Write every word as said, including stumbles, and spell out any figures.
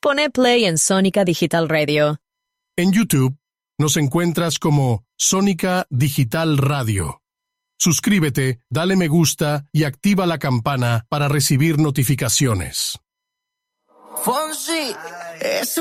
Pone play en Sónica Digital Radio. En YouTube nos encuentras como Sónica Digital Radio. Suscríbete, dale me gusta y activa la campana para recibir notificaciones. Fonsi, eso